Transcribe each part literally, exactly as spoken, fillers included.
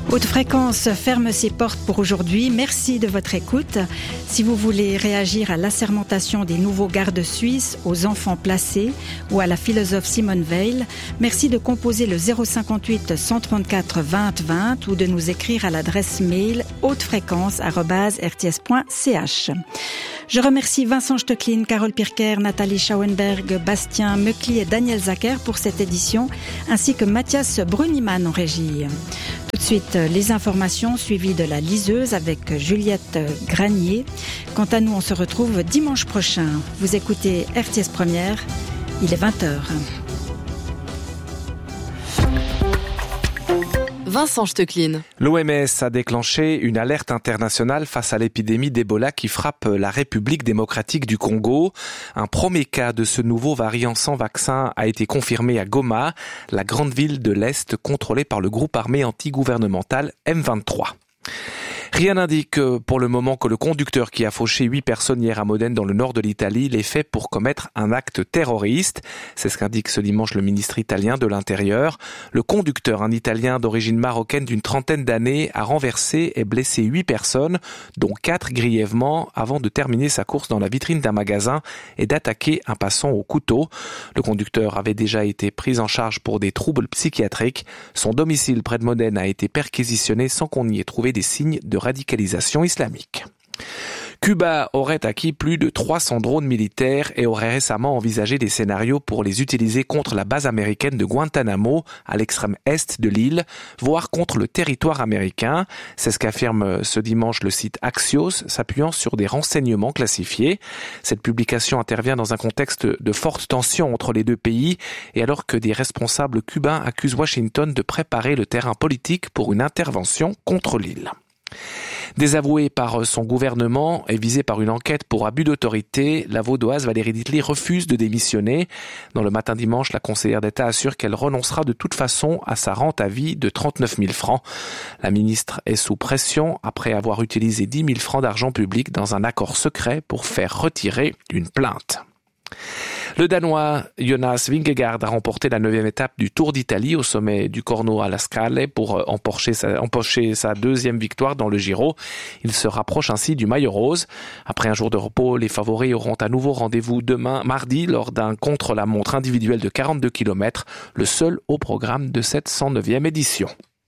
Haute Fréquence ferme ses portes pour aujourd'hui. Merci de votre écoute. Si vous voulez réagir à l'assermentation des nouveaux gardes suisses, aux enfants placés ou à la philosophe Simone Veil, merci de composer le zéro cinquante-huit cent trente-quatre vingt vingt ou de nous écrire à l'adresse mail hautefréquence arobase r t s point c h. Je remercie Vincent Stecklin, Carole Pirker, Nathalie Schauenberg, Bastien Meukli et Daniel Zacher pour cette édition, ainsi que Mathias Bruniman en régie. Tout de suite, les informations suivies de la liseuse avec Juliette Granier. Quant à nous, on se retrouve dimanche prochain. Vous écoutez R T S Première, il est vingt heures. Vincent Stecklin. L'O M S a déclenché une alerte internationale face à l'épidémie d'Ebola qui frappe la République démocratique du Congo. Un premier cas de ce nouveau variant sans vaccin a été confirmé à Goma, la grande ville de l'Est contrôlée par le groupe armé anti-gouvernemental M vingt-trois. Rien n'indique pour le moment que le conducteur qui a fauché huit personnes hier à Modène dans le nord de l'Italie l'ait fait pour commettre un acte terroriste. C'est ce qu'indique ce dimanche le ministre italien de l'Intérieur. Le conducteur, un Italien d'origine marocaine d'une trentaine d'années, a renversé et blessé huit personnes, dont quatre grièvement, avant de terminer sa course dans la vitrine d'un magasin et d'attaquer un passant au couteau. Le conducteur avait déjà été pris en charge pour des troubles psychiatriques. Son domicile près de Modène a été perquisitionné sans qu'on y ait trouvé des signes de radicalisation islamique. Cuba aurait acquis plus de trois cents drones militaires et aurait récemment envisagé des scénarios pour les utiliser contre la base américaine de Guantanamo, à l'extrême est de l'île, voire contre le territoire américain. C'est ce qu'affirme ce dimanche le site Axios, s'appuyant sur des renseignements classifiés. Cette publication intervient dans un contexte de forte tension entre les deux pays et alors que des responsables cubains accusent Washington de préparer le terrain politique pour une intervention contre l'île. Désavouée par son gouvernement et visée par une enquête pour abus d'autorité, la vaudoise Valérie Dittli refuse de démissionner. Dans le matin dimanche, la conseillère d'État assure qu'elle renoncera de toute façon à sa rente à vie de trente-neuf mille francs. La ministre est sous pression après avoir utilisé dix mille francs d'argent public dans un accord secret pour faire retirer une plainte. Le Danois Jonas Vingegaard a remporté la neuvième étape du Tour d'Italie au sommet du Corno alla Scale pour empocher sa, empocher sa deuxième victoire dans le Giro. Il se rapproche ainsi du maillot rose. Après un jour de repos, les favoris auront à nouveau rendez-vous demain, mardi, lors d'un contre-la-montre individuel de quarante-deux kilomètres, le seul au programme de cette cent neuvième édition.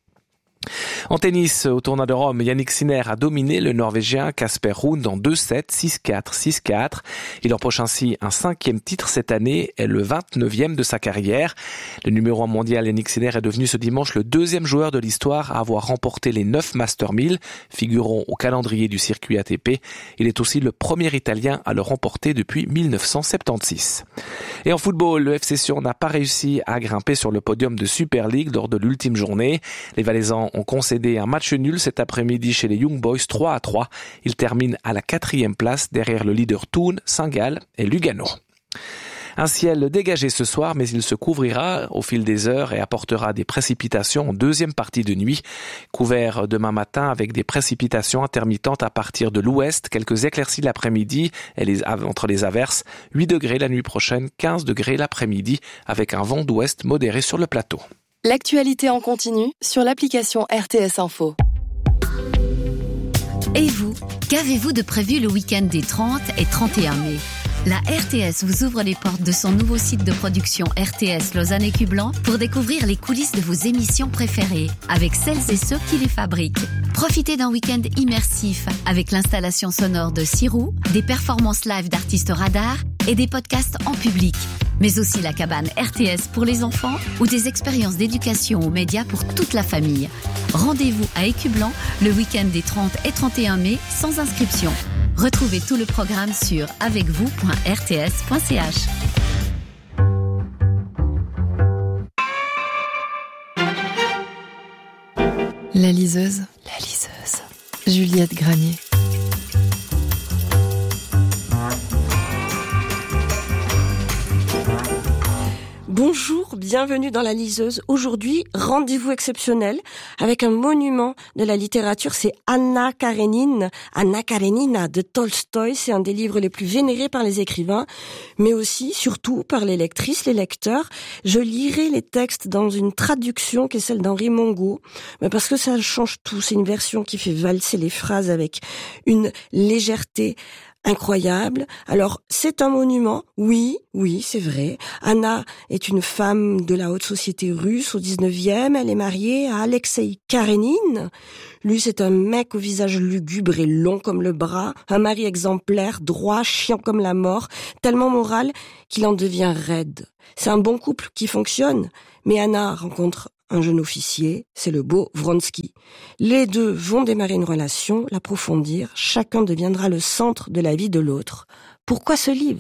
En tennis, au tournoi de Rome, Yannick Sinner a dominé le Norvégien Casper Ruud en deux sept, six quatre, six quatre. Il empoche ainsi un cinquième titre cette année et le vingt-neuvième de sa carrière. Le numéro un mondial Yannick Sinner est devenu ce dimanche le deuxième joueur de l'histoire à avoir remporté les neuf Master mille, figurant au calendrier du circuit A T P. Il est aussi le premier Italien à le remporter depuis mille neuf cent soixante-seize. Et en football, le F C Sion n'a pas réussi à grimper sur le podium de Super League lors de l'ultime journée. Les Valaisans ont concédé un match nul cet après-midi chez les Young Boys trois à trois. Ils terminent à la quatrième place derrière le leader Thun, Saint-Gall et Lugano. Un ciel dégagé ce soir, mais il se couvrira au fil des heures et apportera des précipitations en deuxième partie de nuit. Couvert demain matin avec des précipitations intermittentes à partir de l'ouest, quelques éclaircies l'après-midi et les, entre les averses, huit degrés la nuit prochaine, quinze degrés l'après-midi avec un vent d'ouest modéré sur le plateau. L'actualité en continu sur l'application R T S Info. Et vous, qu'avez-vous de prévu le week-end des trente et trente et un mai ? La R T S vous ouvre les portes de son nouveau site de production R T S Lausanne et Cublan pour découvrir les coulisses de vos émissions préférées avec celles et ceux qui les fabriquent. Profitez d'un week-end immersif avec l'installation sonore de Sirou, des performances live d'artistes radars et des podcasts en public. Mais aussi la cabane R T S pour les enfants ou des expériences d'éducation aux médias pour toute la famille. Rendez-vous à Écublan le week-end des trente et trente et un mai sans inscription. Retrouvez tout le programme sur avec vous point r t s point c h. La liseuse, la liseuse. Juliette Granier. Bonjour, bienvenue dans La Liseuse. Aujourd'hui, rendez-vous exceptionnel avec un monument de la littérature, c'est Anna Karénine. Anna Karénina de Tolstoï, c'est un des livres les plus vénérés par les écrivains, mais aussi, surtout, par les lectrices, les lecteurs. Je lirai les textes dans une traduction qui est celle d'Henri Mongo, parce que ça change tout. C'est une version qui fait valser les phrases avec une légèreté incroyable. Alors, c'est un monument, oui, oui, c'est vrai. Anna est une femme de la haute société russe au dix-neuvième. Elle est mariée à Alexei Karénine. Lui, c'est un mec au visage lugubre et long comme le bras, un mari exemplaire, droit, chiant comme la mort, tellement moral qu'il en devient raide. C'est un bon couple qui fonctionne, mais Anna rencontre un jeune officier, c'est le beau Vronsky. Les deux vont démarrer une relation, l'approfondir, chacun deviendra le centre de la vie de l'autre. Pourquoi ce livre ?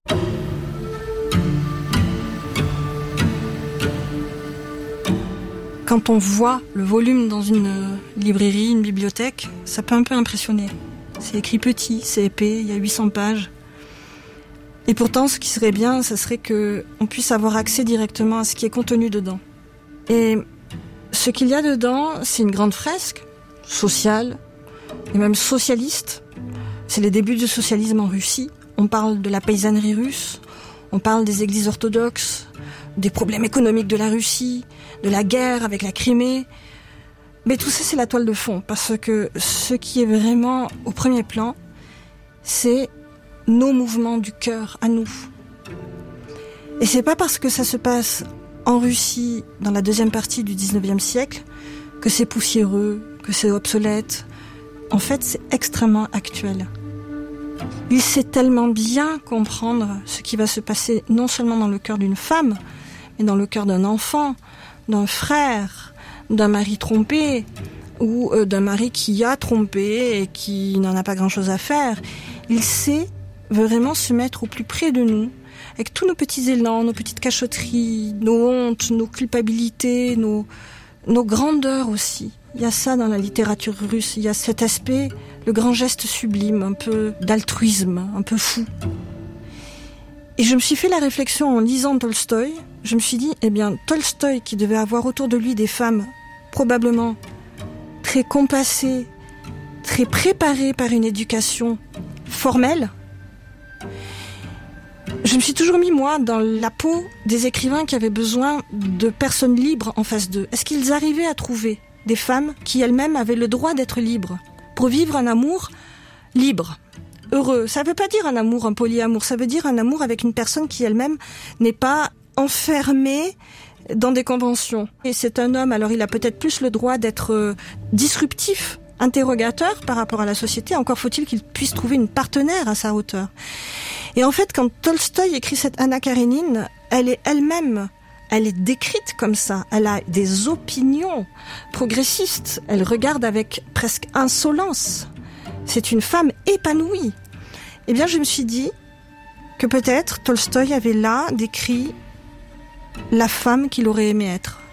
Quand on voit le volume dans une librairie, une bibliothèque, ça peut un peu impressionner. C'est écrit petit, c'est épais, il y a huit cents pages. Et pourtant, ce qui serait bien, ce serait qu'on puisse avoir accès directement à ce qui est contenu dedans. Et ce qu'il y a dedans, c'est une grande fresque sociale et même socialiste. C'est les débuts du socialisme en Russie. On parle de la paysannerie russe, on parle des églises orthodoxes, des problèmes économiques de la Russie, de la guerre avec la Crimée. Mais tout ça, c'est la toile de fond, parce que ce qui est vraiment au premier plan, c'est nos mouvements du cœur à nous. Et c'est pas parce que ça se passe en Russie, dans la deuxième partie du dix-neuvième siècle, que c'est poussiéreux, que c'est obsolète. En fait, c'est extrêmement actuel. Il sait tellement bien comprendre ce qui va se passer non seulement dans le cœur d'une femme, mais dans le cœur d'un enfant, d'un frère, d'un mari trompé, ou euh, d'un mari qui a trompé et qui n'en a pas grand-chose à faire. Il sait vraiment se mettre au plus près de nous, avec tous nos petits élans, nos petites cachotteries, nos hontes, nos culpabilités, nos, nos grandeurs aussi. Il y a ça dans la littérature russe, il y a cet aspect, le grand geste sublime, un peu d'altruisme, un peu fou. Et je me suis fait la réflexion en lisant Tolstoï, je me suis dit, eh bien, Tolstoï qui devait avoir autour de lui des femmes probablement très compassées, très préparées par une éducation formelle, je me suis toujours mis, moi, dans la peau des écrivains qui avaient besoin de personnes libres en face d'eux. Est-ce qu'ils arrivaient à trouver des femmes qui elles-mêmes avaient le droit d'être libres pour vivre un amour libre, heureux? Ça ne veut pas dire un amour, un polyamour, ça veut dire un amour avec une personne qui elle-même n'est pas enfermée dans des conventions. Et c'est un homme, alors il a peut-être plus le droit d'être disruptif, interrogateur par rapport à la société, encore faut-il qu'il puisse trouver une partenaire à sa hauteur. Et en fait, quand Tolstoï écrit cette Anna Karénine, elle est elle-même, elle est décrite comme ça. Elle a des opinions progressistes. Elle regarde avec presque insolence. C'est une femme épanouie. Eh bien, je me suis dit que peut-être Tolstoï avait là décrit la femme qu'il aurait aimé être.